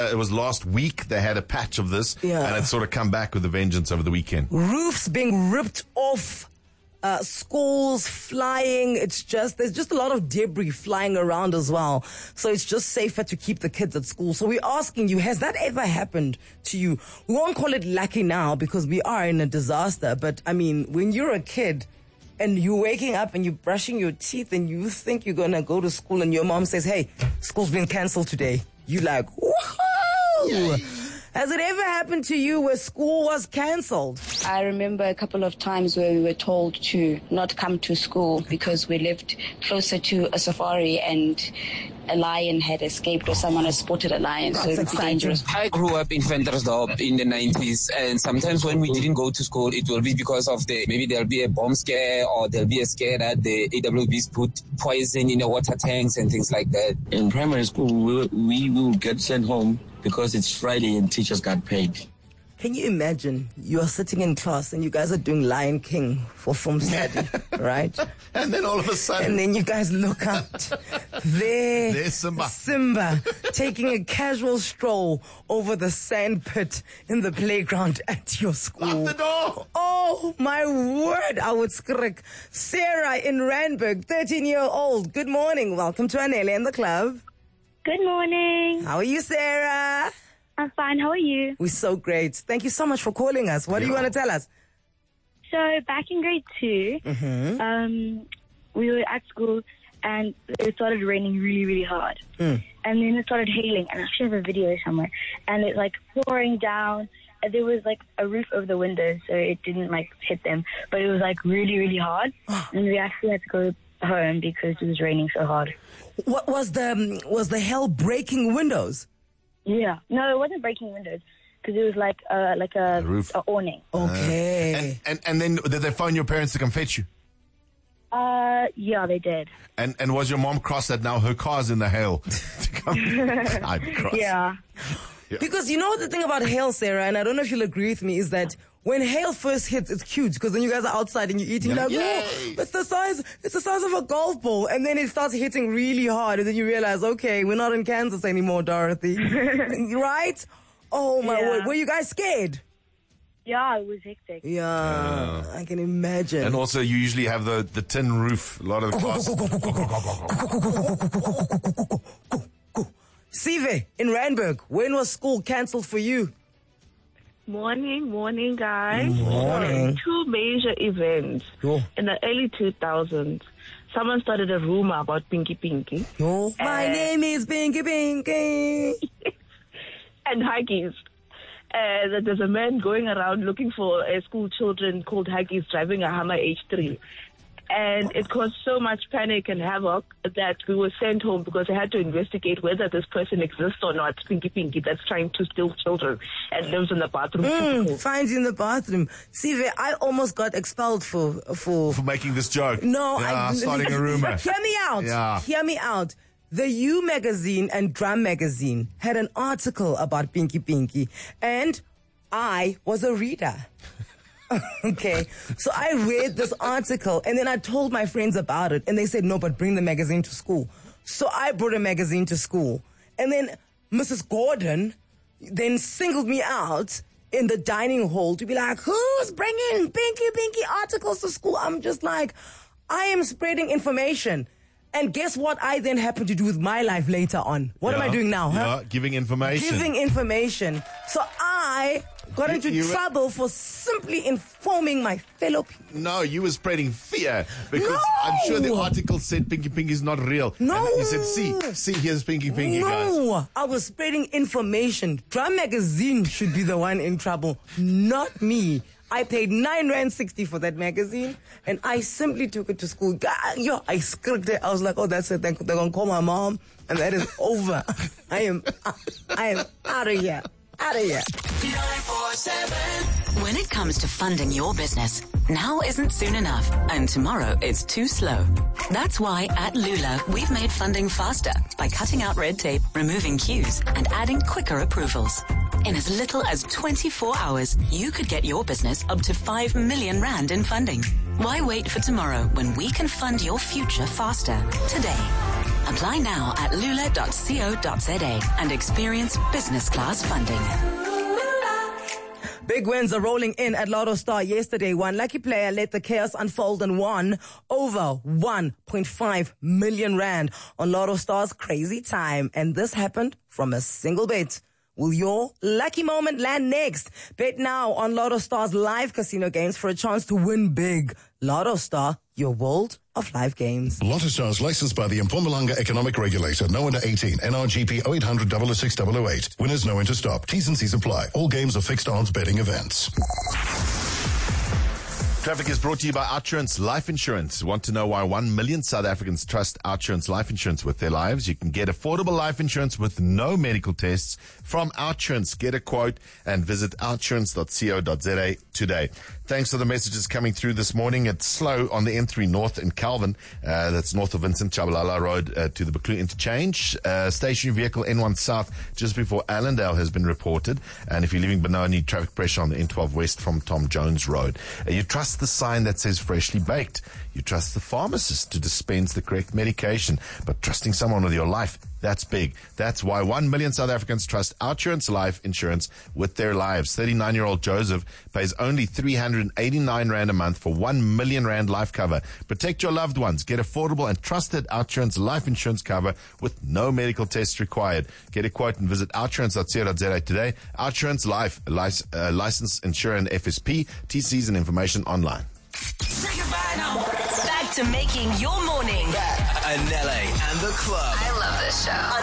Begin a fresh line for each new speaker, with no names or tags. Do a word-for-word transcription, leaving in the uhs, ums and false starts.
It was last week they had a patch of this,
Yeah.
and it's sort of come back with a vengeance over the weekend.
Roofs being ripped off, uh, schools flying. It's just, there's just a lot of debris flying around as well. So it's just safer to keep the kids at school. So we're asking you, has that ever happened to you? We won't call it lucky now because we are in a disaster. But I mean, when you're a kid and you're waking up and you're brushing your teeth and you think you're going to go to school and your mom says, hey, school's been canceled today. You like, woohoo! Has it ever happened to you where school was cancelled?
I remember a couple of times where we were told to not come to school because we lived closer to a safari and a lion had escaped or someone had spotted a lion.
That's
so it would be
exciting.
dangerous.
I grew up in Ventersdorp in the nineties, and sometimes when we didn't go to school, it will be because of the, maybe there'll be a bomb scare or there'll be a scare that the A W Bs put poison in the water tanks and things like that.
In primary school, we, we will get sent home because it's Friday and teachers got paid.
Can you imagine you are sitting in class and you guys are doing Lion King for film study, right?
And then all of a sudden,
And then you guys look out. There,
There's Simba.
Simba taking a casual stroll over the sand pit in the playground at your school.
lock the door.
Oh, my word, I would skrik. Sarah in Randburg, thirteen-year-old. Good morning. Welcome to Anele and the club.
Good morning.
How are you, Sarah?
I'm fine. How are you?
We're so great. Thank you so much for calling us. What do you
Yeah.
want to tell us?
So back in grade two,
Mm-hmm.
um, we were at school and it started raining really, really hard.
Mm.
And then it started hailing. And I actually have a video somewhere. And it like pouring down. And there was like a roof over the windows, so it didn't like hit them. But it was like really, really hard. And we actually had to go home because it was raining so hard.
What was the um, was the hell breaking windows?
Yeah. No, it wasn't breaking windows because it was like uh, like a,
A roof.
a awning.
Okay.
And, and and then did they phone your parents to come fetch you?
Uh, yeah, they did.
And and was your mom cross that now her car's in the hail to come? I'd be cross.
Yeah.
Because you know the thing about hail, Sarah, and I don't know if you'll agree with me, is that when hail first hits, it's cute because then you guys are outside and you're eating
Yeah.
like,
Yay.
oh, it's the size, it's the size of a golf ball, and then it starts hitting really hard, and then you realize, okay, we're not in Kansas anymore, Dorothy, right? Oh my
Yeah.
word, were you guys scared?
Yeah, it was hectic.
Yeah, I can imagine.
And also, you usually have the, the tin roof. A lot of the cars.
Sive in Randburg, when was school cancelled for you?
Morning, morning, guys.
Morning.
Two major events
Yo.
in the early two thousands. Someone started a rumor about Pinky Pinky
Oh, my
Uh,
name is Pinky Pinky.
and Huggies. Uh, that there's a man going around looking for uh, school children called Huggies driving a Hummer H three. And it caused so much panic and havoc that we were sent home because they had to investigate whether this person exists or not, Pinky Pinky, that's trying to steal children and lives in the bathroom.
Mm, finds in the bathroom. Sive, I almost got expelled for for.
For making this joke.
No,
yeah,
I
starting a rumor.
Hear me out.
Yeah.
Hear me out. The U magazine and Drum magazine had an article about Pinky Pinky, and I was a reader. Okay, so I read this article, and then I told my friends about it, and they said, no, but bring the magazine to school. So I brought a magazine to school, and then Missus Gordon then singled me out in the dining hall to be like, who's bringing Pinky Pinky articles to school? I'm just like, I am spreading information. And guess what I then happen to do with my life later on? What am I
Yeah,
doing now, huh?
Yeah, giving information.
Giving information. So I got
You-
into
you were-
trouble for simply informing my fellow people.
No, you were spreading fear because
No!
I'm sure the article said Pinky Pinky is not real.
No.
And you said, see, see, here's Pinky Pinky, guys.
No, I was spreading information. Drum magazine should be the one in trouble, not me. I paid nine rand sixty for that magazine, and I simply took it to school. God, yo, I scripted it. I was like, "Oh, that's it. They're, they're gonna call my mom, and that is over. I am, I am out of here, out of here."
When it comes to funding your business, now isn't soon enough, and tomorrow is too slow. That's why at Lula, we've made funding faster by cutting out red tape, removing queues, and adding quicker approvals. In as little as twenty-four hours, you could get your business up to five million rand in funding. Why wait for tomorrow when we can fund your future faster? Today. Apply now at lula dot co dot za and experience business class funding.
Big wins are rolling in at Lotto Star yesterday. One lucky player let the chaos unfold and won over one point five million rand on Lotto Star's Crazy Time. And this happened from a single bet. Will your lucky moment land next? Bet now on Lotto Star's live casino games for a chance to win big. Lotto Star, your world of live games.
Lotto Stars licensed by the Mpumalanga Economic Regulator. No under eighteen. N R G P oh eight hundred, oh oh six, oh oh eight. Winners know when to stop. T's and C's apply. All games are fixed odds betting events.
Traffic is brought to you by Outsurance Life Insurance. Want to know why one million South Africans trust Outsurance Life Insurance with their lives? You can get affordable life insurance with no medical tests from Outsurance. Get a quote and visit outsurance dot co dot za today. Thanks for the messages coming through this morning. It's slow on the N three North in Calvin. Uh, that's north of Vincent Chabalala Road uh, to the Buccleuch interchange. Uh, stationary vehicle N one South just before Allendale has been reported. And if you're leaving Benoni, traffic pressure on the N twelve West from Tom Jones Road. Uh, you trust the sign that says freshly baked. You trust the pharmacist to dispense the correct medication. But trusting someone with your life, that's big. That's why one million South Africans trust Outsurance Life Insurance with their lives. thirty-nine-year-old Joseph pays only three hundred eighty-nine rand a month for one million rand life cover. Protect your loved ones. Get affordable and trusted Outsurance Life Insurance cover with no medical tests required. Get a quote and visit outsurance dot co dot za today. Outsurance Life, a lic- uh, licensed insurer and F S P. T Cs and information online.
Say goodbye now. Back to making your morning.
Anele and the club.
I love this show.